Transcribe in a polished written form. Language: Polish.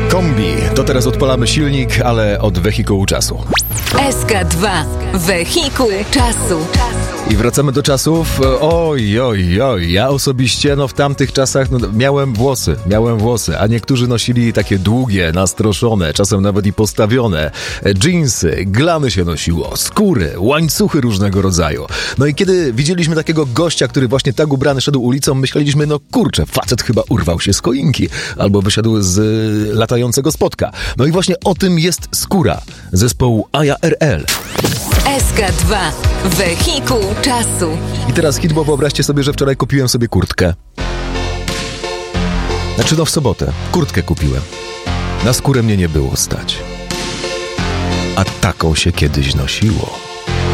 Kombi. To teraz odpalamy silnik, ale od wehikułu czasu. SK2. Wehikuł czasu. I wracamy do czasów. Oj. Ja osobiście, w tamtych czasach miałem włosy, a niektórzy nosili takie długie, nastroszone, czasem nawet i postawione. Dżinsy, glany się nosiło, skóry, łańcuchy różnego rodzaju. No i kiedy widzieliśmy takiego gościa, który właśnie tak ubrany szedł ulicą, myśleliśmy, kurczę, facet chyba urwał się z choinki, albo wysiadł z latającego spotka. No i właśnie o tym jest Skóra, zespołu ARL. SK2. Wehikuł czasu. I teraz hit, bo wyobraźcie sobie, że wczoraj kupiłem sobie kurtkę. W sobotę kurtkę kupiłem. Na skórę mnie nie było stać. A taką się kiedyś nosiło.